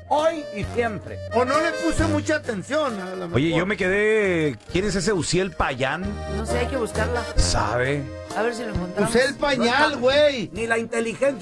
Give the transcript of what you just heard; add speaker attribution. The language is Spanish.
Speaker 1: hoy y siempre.
Speaker 2: O no le puse mucha atención. A lo mejor.
Speaker 3: Oye, yo me quedé... ¿Quién es ese Uciel Payán?
Speaker 4: No sé, hay que buscarla.
Speaker 3: ¿Sabe?
Speaker 4: A ver si lo encontramos.
Speaker 2: Usé el pañal, güey.
Speaker 1: Ni la inteligencia